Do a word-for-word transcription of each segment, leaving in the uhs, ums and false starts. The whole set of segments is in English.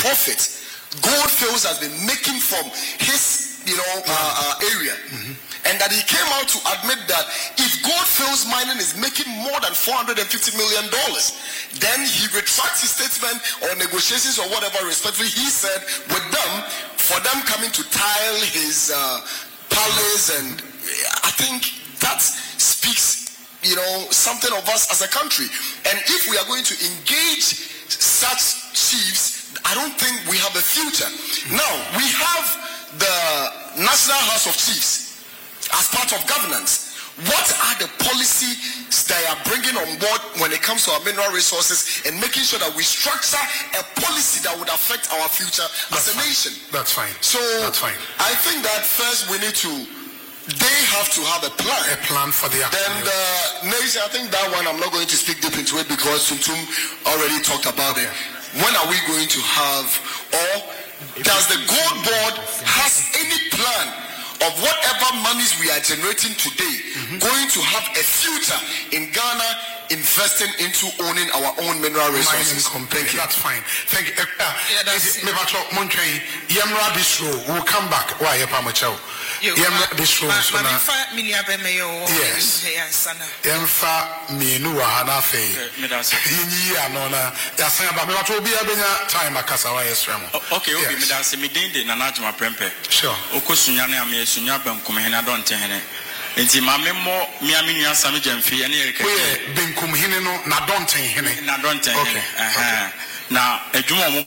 profit Gold Fields has been making from his, you know, uh, uh, area. Mm-hmm. And that he came out to admit that if Gold Fields mining is making more than four hundred fifty million dollars, then he retracts his statement or negotiations or whatever respectfully he said with them for them coming to tile his uh, palace. And I think that speaks, you know, something of us as a country. And if we are going to engage such chiefs, I don't think we have a future. Now, we have the National House of Chiefs as part of governance. What are the policies they are bringing on board when it comes to our mineral resources and making sure that we structure a policy that would affect our future That's as a fine. nation? That's fine. So That's fine. I think that first we need to, they have to have a plan. A plan for the action. Then the nation, I think that one I'm not going to speak deep into it because Tumtum already talked about it. When are we going to have, or does the gold board has any plan of whatever monies we are generating today mm-hmm. going to have a future in Ghana investing into owning our own mineral resources? Thank you. That's fine. Thank you. Uh, yeah, that's it. Yemra Bistro, we'll come back. Why, Pamacho? Yemra Bistro. Yes. Yemfa Minua Hanafe. Yinia Nona. Yasan about me, what will be a time at Casawa Esram. Okay, okay, Midas, Midin, Nanajma Prempe. Sure. Okusunyana, Sunyabam, Kumena, don't tell him. Nti mame mo miamini asami jamfi ene ereke we benkum hine no na donten hine na donten okay eh na adwuma mo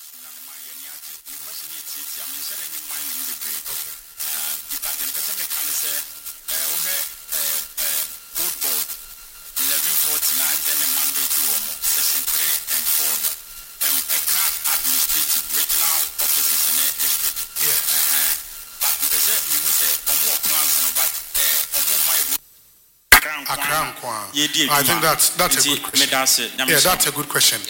eleven forty-nine then Monday to session three and four um a car administrative regional offices in the district yes uh-huh. But because we will say more plans but I think that's that's a good question. Yeah, that's a good question.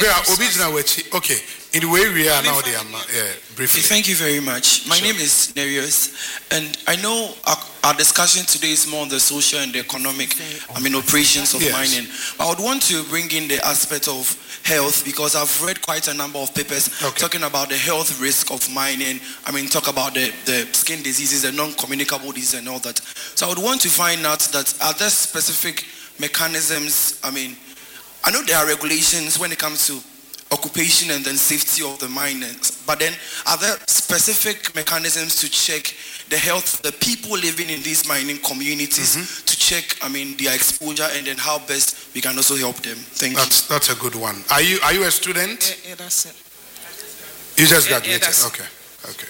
Okay, in the way we are now, they are yeah, briefly. Thank you very much. My sure. name is Nereus, and I know our, our discussion today is more on the social and the economic, I mean, operations of yes. mining. But I would want to bring in the aspect of health because I've read quite a number of papers okay. talking about the health risk of mining. I mean, talk about the, the skin diseases, the non-communicable diseases and all that. So I would want to find out that are there specific mechanisms, I mean, I know there are regulations when it comes to occupation and then safety of the miners, but then are there specific mechanisms to check the health of the people living in these mining communities mm-hmm. to check, I mean, their exposure and then how best we can also help them? Thank that's, you. That's a good one. Are you are you a student? Yeah, yeah that's it. You just graduated? Yeah, yeah, okay. Okay.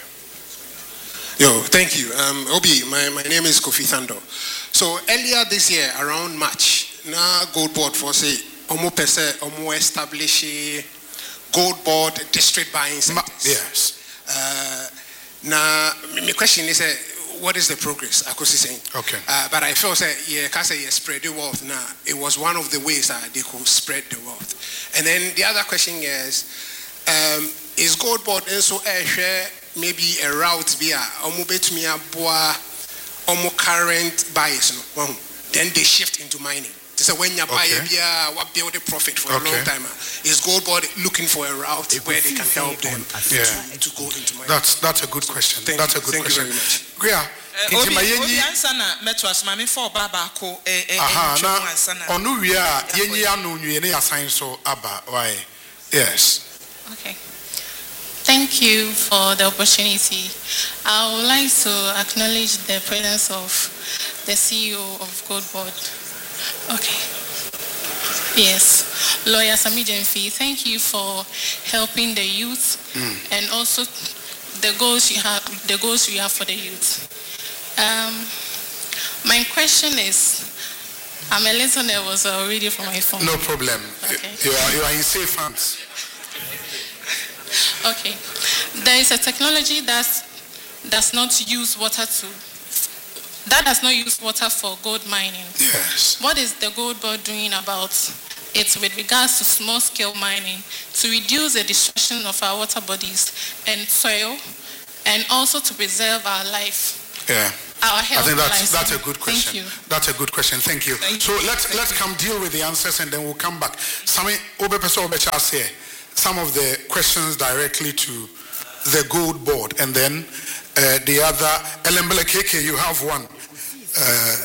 Yo, thank you. Um, Obi, my, my name is Kofi Thando. So earlier this year, around March, na Gold Board for say, omo pese, omo establish Gold Board district buying centers. Yes. Uh, now, my question is, uh, what is the progress? I could see saying. Okay. Uh, but I feel say, yeah, can say yeah, spread the wealth. Now, it was one of the ways that they could spread the wealth. And then the other question is, um, is Gold Board also a share maybe a route via omo betumi aboa omo current buyers no? Well, then they shift into mining. So when you buy a beer, what build a profit for okay. a long time? Is Gold Board looking for a route it where they can help them yeah. to, to go into mining? That's that's a good question. Thank that's you. a good Thank question. You very much. Yeah. Obi, Obi answer na metwas mami for baba ko eh eh aha na onu wi a yenyi anu nwie ne assign so aba why yes okay. Thank you for the opportunity. I would like to acknowledge the presence of the C E O of Gold Board. Okay. Yes. Lawyer Sami Jemfi, thank you for helping the youth mm. and also the goals you have the goals you have for the youth. Um, my question is, I'm a little nervous already from my phone. No problem. Okay. You are you are in safe hands. Okay. There is a technology that does not use water to that does not use water for gold mining. Yes. What is the Gold Board doing about it with regards to small scale mining to reduce the destruction of our water bodies and soil and also to preserve our life? Yeah. Our health. I think that's that's a good question. Thank you. That's a good question. Thank you. Thank so you. let's let's come deal with the answers and then we'll come back. Sami obe peso obe chase. some of the questions directly to the Gold Board, and then uh, the other. Elembele Keke, you have one. Uh,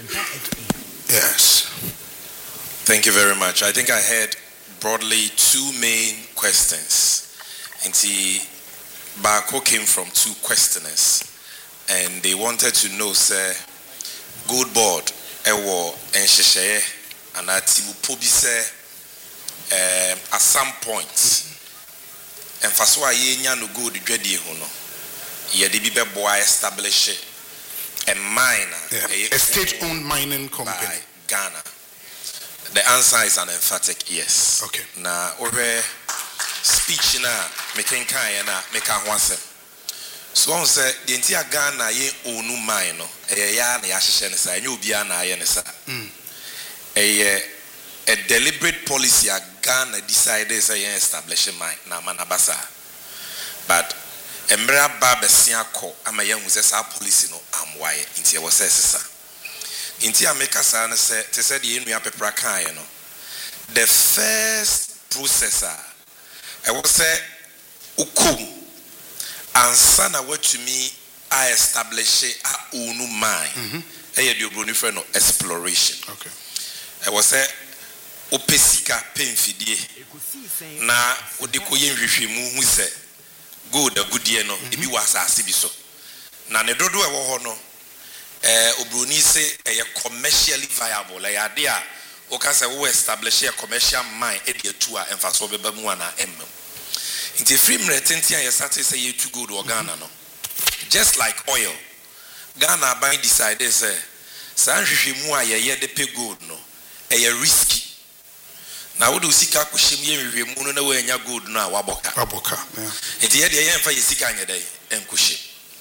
yes. Thank you very much. I think I had broadly two main questions. And the Bako came from two questioners, and they wanted to know, sir, Gold Board, Ewo, and Sheshe, and at Tibupobi, sir, at some point, and Faswa Yenya no go the dready hono, Yadibibe boy establish a miner, yeah. a state-owned mining company, by Ghana. The answer is an emphatic yes. Okay. Na ore speech na making kind na make a wansem. So on say the entire Ghana ye onu mine no e ya na ya hye ne sa enye obi na aye ne sa. E a deliberate policy a Ghana decided say ye establish mine na manabasa. But emra ba besia ko ama ye hu say sa policy no amwaye nti e wo say sesa. Inti America sa na say te say the enua pepra kan no. The first processor I will say ukum ansa na watumi I establish a unu mine. Eh the obroni friend no exploration. Okay. I will say opesika penfidie na odikoye nhwehwemu hu say gold agudie no ebi wasa asase bi so. Na ne dodo e wo ho no eh obroni say e commercially viable like idea o can say we establish a commercial mine e dey tu a emfaso beba mu ana emmem nti free mretentia ye start say you to gold or Ghana no just like oil Ghana ban decided say san hwehwemu a ye ye de pay gold no e risky na wo do sika ko hwem ye hwehwemu no na we anya gold no a waboka waboka nti ye de ye emfa ye sika anya dai enkohye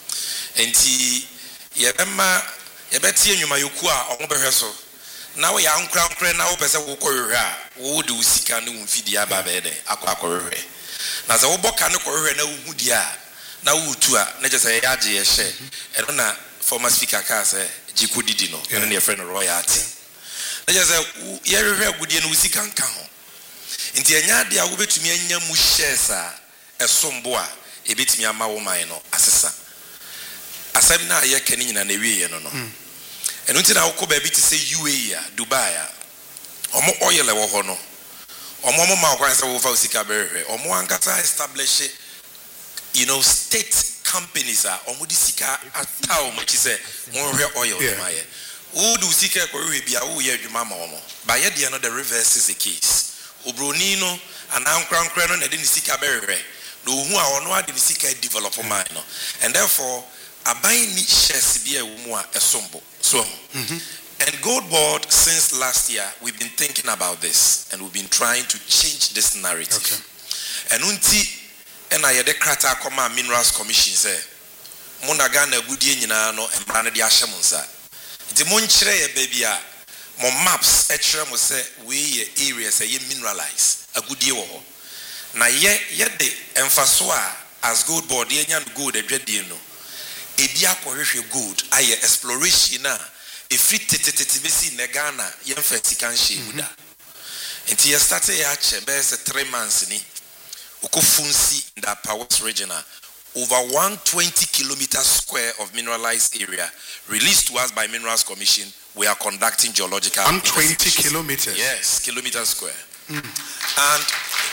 nti ye bema ye beti enwuma yoku a omo behwe so na wo ya nkra nkra na wo pese wo kohwehwe a wo de usika ne wumfidi aba be de akọ akohwehwe na za wo boka ne kohwehwe na wo hudi a na wo tu a na je say ya age ye hye e na former speaker ka say jiko didi no ene ne friend royalty na je say ye hwehwe agudie no usika nka ho nti enya de a wo betumi anya mu shares a esombo a e betumi ama wo man no asesa asem na ye kani nyina na wiye no no eno nti na wo ba bi ti say U A E Dubai a omo oil e wo ho no omo mo ma kwan say wo fa usika berehwe omo ankata establish you know state companies are omo di sika ataw mo chi say mo hwe oil no ma ye wo du sika ko hwe bia wo ye adwuma ma omo ba ye de no the reverse is the case obroni no anankran no na de ni sika berehwe no hu a ono ade ni sika develop mine no and therefore abayi ni shares bi e wo mu a esombo so and Gold Board since last year we've been thinking about this and we've been trying to change this narrative. Okay. And unti ena ye de krata koma Minerals Commission say mona Ghana agudie nyina no emra ne de ahye mo nsa nti mo nkyere ye baby a mo maps e kyere mo say we ye areas ye mineralize agudie wo ho na ye ye de emfaso a as Gold Board ye nya gold adwadie no ebi akohwehwe gold aye exploration na e free tetetete besi ne Ghana ye mfa tikanhye buda enti ye start ya che be se three months ni okofunsi in the Powers regional over one hundred twenty kilometers square of mineralized area released to us by Minerals Commission. We are conducting geological one hundred twenty kilometers. Yes, kilometers square. Mm. And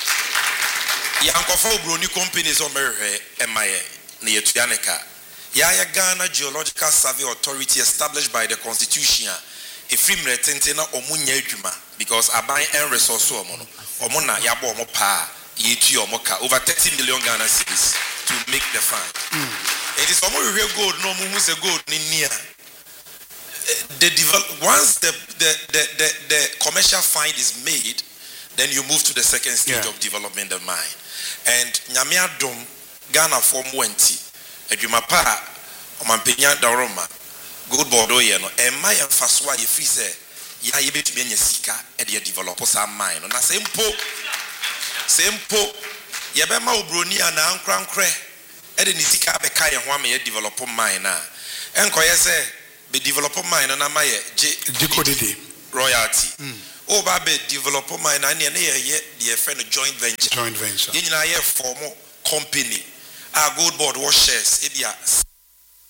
yankofo broni companies on merhe emaye na yetuaneka ya Ghana Geological Survey Authority established by the Constitution a free mretente na omunya adwuma because aban en resource omo no omo na yabo omo pa yetu omo ka over thirty million Ghana cedis to make the fund. Mm. It is omo we gold no mu say gold ni near the develop once the the, the the the commercial find is made, then you move to the second stage yeah. of development of mine. And nyame adom Ghana form twenty adwuma pa omampenya daroma Gold Board oye no e ma ye mfaso a ye free say ya ye betumi anya sika e de develop sa mine no na sempo sempo ye be ma obroni ana ankrankre e de ni sika be ka ye ho ama ye develop mine na enkoye say be develop mine na ma ye je Jikodidi royalty o ba be developer mine na ne ye the friend joint venture joint venture yin na ye form company a gold board was shares e dia